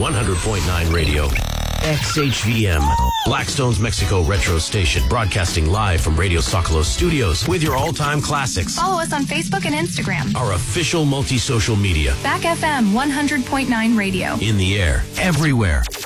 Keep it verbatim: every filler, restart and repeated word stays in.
one hundred point nine Radio. X H V M, Blackstone's Mexico retro station, broadcasting live from Radio Socolos studios with your all-time classics. Follow us on Facebook and Instagram. Our official multi-social media. Back F M one hundred point nine Radio. In the air, everywhere.